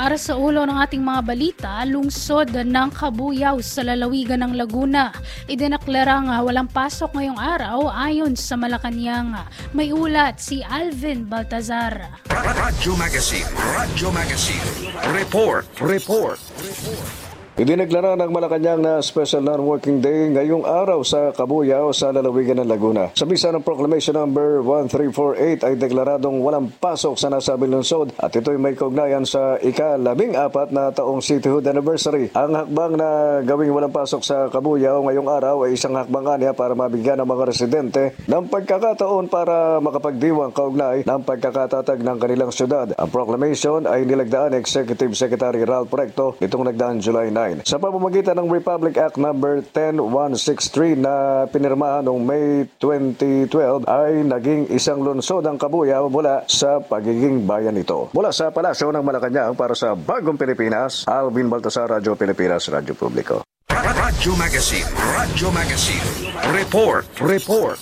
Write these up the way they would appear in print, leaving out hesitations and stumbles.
Para sa ulo ng ating mga balita, lungsod ng Cabuyao sa lalawigan ng Laguna. Idineklarang walang pasok ngayong araw ayon sa Malacanang. May ulat si Alvin Baltazar. Radyo Magazine. Report. Idineklara ng Malacanang na Special Non-Working Day ngayong araw sa Cabuyao sa lalawigan ng Laguna. Sa bisa ng Proclamation number 1348 ay deklaradong walang pasok sa nasabing lungsod at ito'y may kaugnayan sa ika-14 na taong cityhood anniversary. Ang hakbang na gawing walang pasok sa Cabuyao ngayong araw ay isang hakbang niya para mabigyan ng mga residente ng pagkakataon para makapagdiwang kaugnay ng pagkakatatag ng kanilang syudad. Ang proclamation ay nilagdaan ni Executive Secretary Ralph Recto nitong nagdaang July 9. Sa pamamagitan ng Republic Act number 10163 na pinirmahan noong May 2012 ay naging isang lungsod ang Cabuyao mula sa pagiging bayan nito. Mula sa Palasyo ng Malacanang para sa Bagong Pilipinas, Alvin Baltasar, Radyo Pilipinas, Radyo Publiko. Radyo Magazine. Report.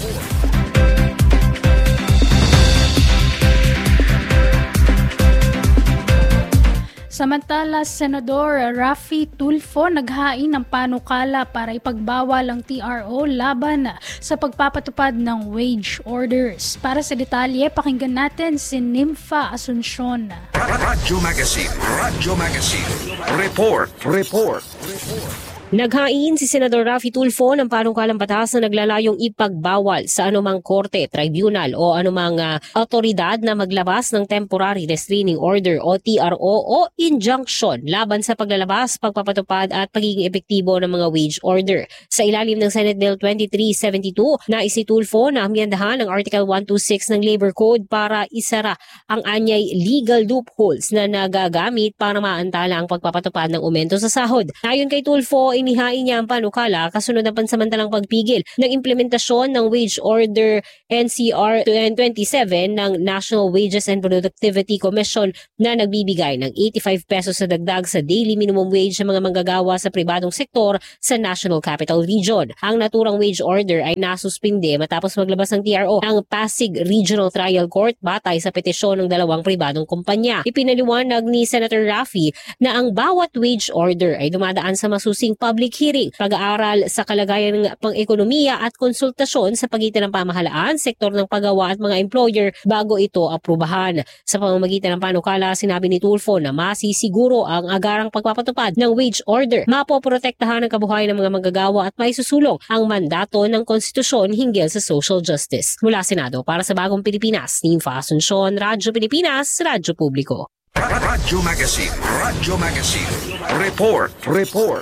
Samantala, Senador Raffy Tulfo naghain ng panukala para ipagbawal ang TRO laban sa pagpapatupad ng wage orders. Para sa detalye, pakinggan natin si Nympha Asuncion. Radyo Magazine. Report. Naghain si Senador Raffy Tulfo ng panukalang batas na naglalayong ipagbawal sa anumang korte, tribunal o anumang autoridad na maglabas ng Temporary Restraining Order o TRO o injunction laban sa paglalabas, pagpapatupad at pagiging epektibo ng mga wage order. Sa ilalim ng Senate Bill 2372, nais si Tulfo na amyendahan ang Article 126 ng Labor Code para isara ang anyay legal loopholes na nagagamit para maantala ang pagpapatupad ng aumento sa sahod. Ayon kay Tulfo, inihain niya ang panukala kasunod ng pansamantalang pagpigil ng implementasyon ng Wage Order NCR 27 ng National Wages and Productivity Commission na nagbibigay ng 85 pesos na dagdag sa daily minimum wage sa mga manggagawa sa pribadong sektor sa National Capital Region. Ang naturang wage order ay nasuspinde matapos maglabas ng TRO ang Pasig Regional Trial Court batay sa petisyon ng dalawang pribadong kumpanya. Ipinaliwanag ni Senator Raffy na ang bawat wage order ay dumadaan sa masusing public hearing, pag-aaral sa kalagayan ng pang-ekonomiya at konsultasyon sa pagitan ng pamahalaan, sektor ng paggawa at mga employer bago ito aprubahan. Sa pamamagitan ng panukala, sinabi ni Tulfo na masisiguro ang agarang pagpapatupad ng wage order, mapoprotektahan ang kabuhayan ng mga manggagawa at maisusulong ang mandato ng konstitusyon hinggil sa social justice. Mula Senado, para sa Bagong Pilipinas, Nympha Asuncion, Radyo Pilipinas, Radyo Publiko. Radyo Magazine. Report.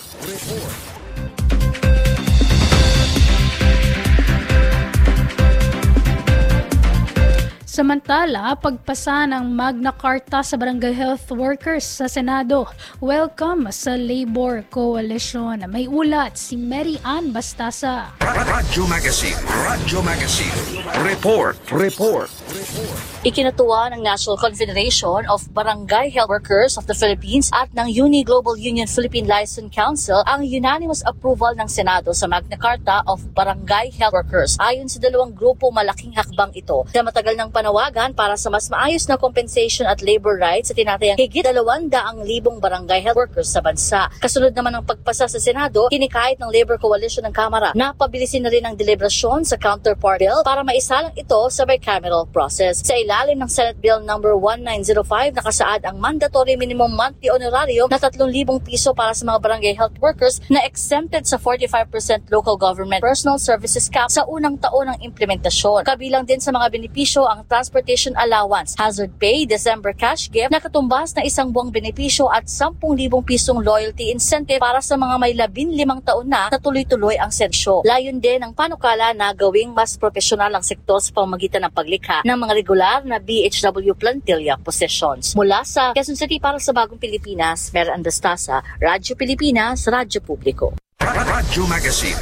Samantala, pagpasa ng Magna Carta sa Barangay Health Workers sa Senado. Welcome sa Labor Coalition. May ulat si Mary Ann Bastasa. Radyo Magazine. Report. Ikinatuwa ng National Confederation of Barangay Health Workers of the Philippines at ng Uni Global Union Philippine Liaison Council ang unanimous approval ng Senado sa Magna Carta of Barangay Health Workers. Ayon sa dalawang grupo, malaking hakbang ito na matagal ng panawagan para sa mas maayos na compensation at labor rights sa tinatayang higit 200,000 barangay health workers sa bansa. Kasunod naman ng pagpasa sa Senado, kinikahit ng Labor Coalition ng Kamara na pabilisin na rin ang deliberasyon sa counterpart bill para maisalang ito sa bicameral process. Sa ilalim ng Senate Bill number 1905, nakasaad ang mandatory minimum monthly honorarium na 3,000 piso para sa mga barangay health workers na exempted sa 45% local government personal services cap sa unang taon ng implementasyon. Kabilang din sa mga benepisyo ang transportation allowance, hazard pay, December cash gift na katumbas na isang buwang benepisyo at 10,000 pisong loyalty incentive para sa mga may 15 taon na tuloy-tuloy ang sersyo. Layon din ang panukala na gawing mas profesional ang sektor sa pamamagitan ng paglikha ng mga regular na BHW plantilla positions. Mula sa Quezon City para sa Bagong Pilipinas, Mary Ann Bastasa, Radyo Pilipinas, Radyo Publiko. Radyo Magazine.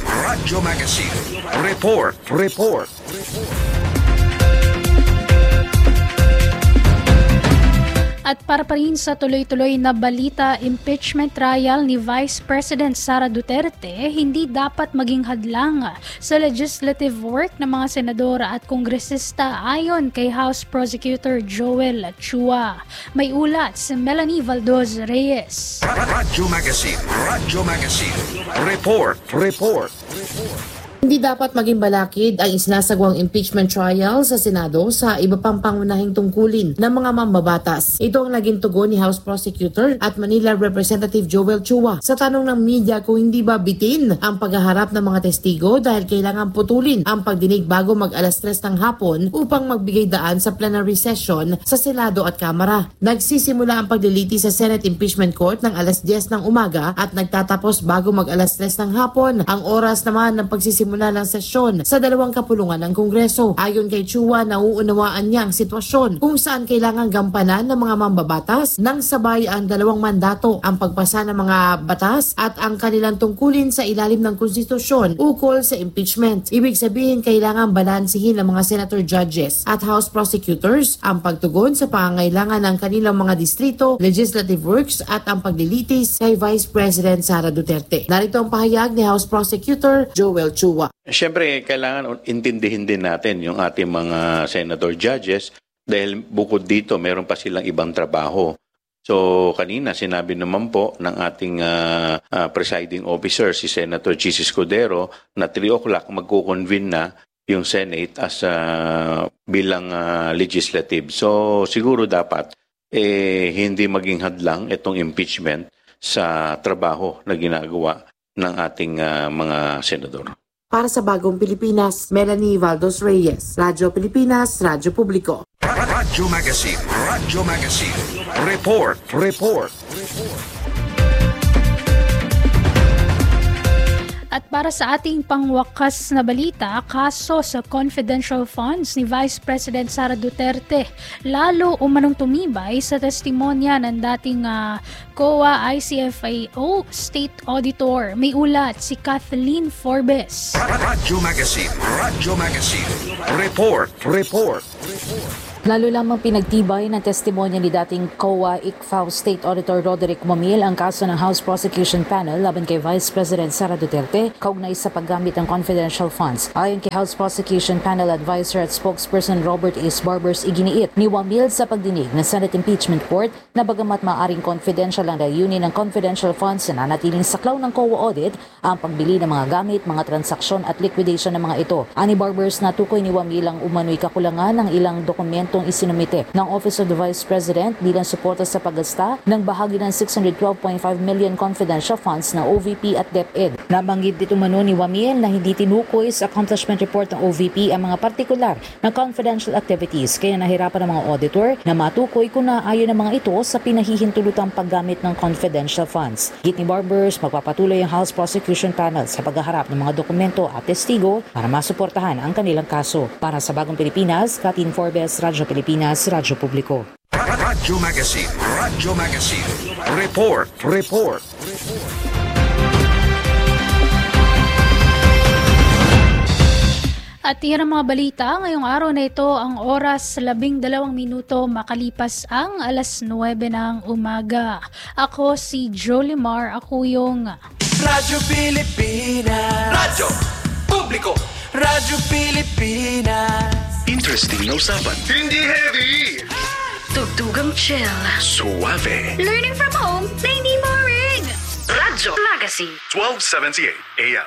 Report. At para pa rin sa tuloy-tuloy na balita, impeachment trial ni Vice President Sara Duterte hindi dapat maging hadlang sa legislative work ng mga senadora at kongresista ayon kay House Prosecutor Joel Chua. May ulat si Melanie Valdoz Reyes. Radyo Magazine. Report. Hindi dapat maging balakid ang isinasagawang impeachment trial sa Senado sa iba pang pangunahing tungkulin ng mga mambabatas. Ito ang naging tugon ni House Prosecutor at Manila Representative Joel Chua sa tanong ng media kung hindi ba bitin ang paghaharap ng mga testigo dahil kailangan putulin ang pagdinig bago mag-alas 3 ng hapon upang magbigay daan sa plenary session sa Senado at Kamara. Nagsisimula ang pagliliti sa Senate Impeachment Court ng alas 10 ng umaga at nagtatapos bago mag-alas 3 ng hapon. Ang oras naman ng pagsisimula ng sesyon sa dalawang kapulungan ng Kongreso. Ayon kay Chua, nauunawaan niya ang sitwasyon kung saan kailangan gampanan ng mga mambabatas nang sabay ang dalawang mandato, ang pagpasa ng mga batas at ang kanilang tungkulin sa ilalim ng konstitusyon ukol sa impeachment. Ibig sabihin, kailangan balansihin ng mga senator judges at House prosecutors ang pagtugon sa pangangailangan ng kanilang mga distrito, legislative works at ang paglilitis kay Vice President Sara Duterte. Narito ang pahayag ni House Prosecutor Joel Chua. Siyempre, kailangan intindihin din natin yung ating mga senator judges dahil bukod dito, meron pa silang ibang trabaho. So, kanina sinabi naman po ng ating presiding officer, si Senator Chis Escudero, na 3 o'clock magkukonvene na yung Senate as bilang legislative. So, siguro dapat hindi maging hadlang itong impeachment sa trabaho na ginagawa ng ating mga senador. Para sa Bagong Pilipinas, Melanie Valdoz Reyes, Radyo Pilipinas, Radyo Publiko. Radyo Magazine. Report. At para sa ating pangwakas na balita, kaso sa confidential funds ni Vice President Sara Duterte lalo umanong tumibay sa testimonya ng dating COA ICFAO State Auditor. May ulat si Kathleen Forbes. Radyo Magazine. Report. Lalo lamang pinagtibay ng testimonya ni dating COA ICFAO State Auditor Roderick Mamil ang kaso ng House Prosecution Panel laban kay Vice President Sara Duterte kaugnay sa paggamit ng confidential funds. Ayon kay House Prosecution Panel Advisor at Spokesperson Robert S. Barbers, iginiit ni Mamil sa pagdinig ng Senate Impeachment Court na bagamat maaring confidential ang layunin ng confidential funds na nanatiling saklaw ng COA audit ang pagbili ng mga gamit, mga transaksyon at liquidation ng mga ito. Ani Barbers, natukoy ni Mamil ang umano'y kakulangan ng ilang dokumento isinumite ng Office of the Vice President bilang suporta sa paggasta ng bahagi ng 612.5 million confidential funds ng OVP at DepEd. Nabanggit dito umano ni Wamiel na hindi tinukoy sa accomplishment report ng OVP ang mga partikular na confidential activities kaya nahirapan ang mga auditor na matukoy kung naayon ang mga ito sa pinahihintulutang paggamit ng confidential funds. Git ni Barbers, magpapatuloy ang House Prosecution Panel sa paghaharap ng mga dokumento at testigo para masuportahan ang kanilang kaso. Para sa Bagong Pilipinas, Kathleen Forbes, Radyo Pilipinas, Radyo Publiko. Radyo Magazine. Report. At yan ang mga balita. Ngayong araw na ito, ang oras 12 minuto makalipas ang alas 9 ng umaga. Ako si Jolimar Acuyong. Radyo Pilipinas. Radyo Publiko. Radyo Pilipinas. Interesting na usapan. Hindi heavy. Tugtugang chill. Suave. Learning from home na hindi boring. Radyo Magazine. 1278 AM.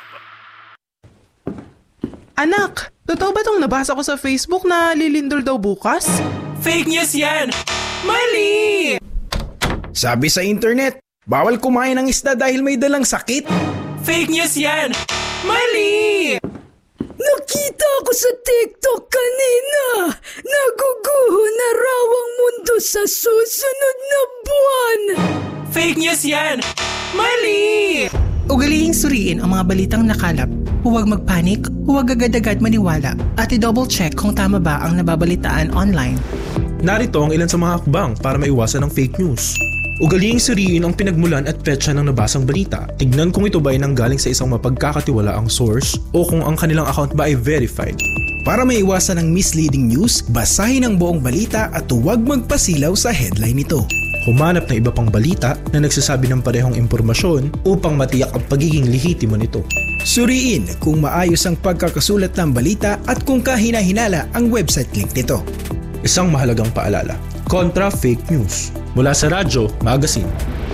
Anak, totoo ba itong nabasa ko sa Facebook na lilindol daw bukas? Fake news yan! Mali! Sabi sa internet, bawal kumain ng isda dahil may dalang sakit. Fake news yan! Mali! Nakita ko sa TikTok kanina. Naguguho na raw ang mundo sa susunod na buwan. Fake news yan! Mali! Ugalihing suriin ang mga balitang nakalap. Huwag magpanik, huwag agad-agad maniwala at i-double check kung tama ba ang nababalitaan online. Narito ang ilan sa mga hakbang para maiwasan ang fake news. Ugalihing suriin ang pinagmulan at petsa ng nabasang balita. Tignan kung ito ba ay nanggaling sa isang mapagkakatiwalaang source o kung ang kanilang account ba ay verified. Para maiwasan ang misleading news, basahin ang buong balita at huwag magpasilaw sa headline nito. Humanap ng iba pang balita na nagsasabi ng parehong impormasyon upang matiyak ang pagiging lehitimo nito. Suriin kung maayos ang pagkakasulat ng balita at kung kahina-hinala ang website link nito. Isang mahalagang paalala, kontra fake news. Mula sa Radyo Magazine.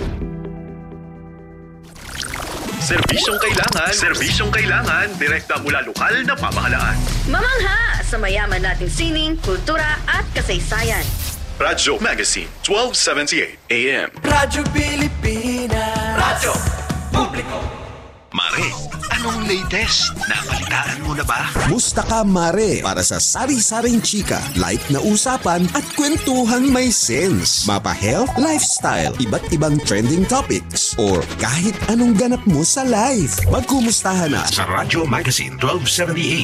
Serbisyong kailangan, direkta mula lokal na pamahalaan. Mamangha sa mayaman nating sining, kultura at kasaysayan. Radyo Magazine, 1278 AM. Radyo Pilipinas. Radyo Publiko. Mare, anong latest? Nabalitaan mo na ba? Musta ka, Mare? Para sa sari-saring chika, light na usapan at kwentuhan may sense. Mapa-health, lifestyle, iba't ibang trending topics, or kahit anong ganap mo sa life. Magkumustahan na sa Radyo Magazine 1278